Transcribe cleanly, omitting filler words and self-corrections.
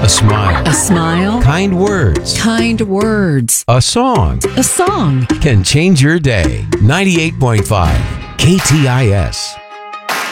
A smile. A smile. Kind words. Kind words. A song A song. can change your day. 98.5 KTIS.